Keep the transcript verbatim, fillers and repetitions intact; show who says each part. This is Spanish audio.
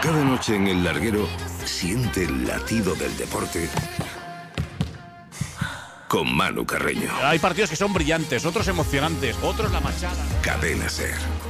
Speaker 1: Cada noche en el larguero siente el latido del deporte con Manu Carreño.
Speaker 2: Hay partidos que son brillantes, otros emocionantes, otros la machada.
Speaker 1: Cadena Ser.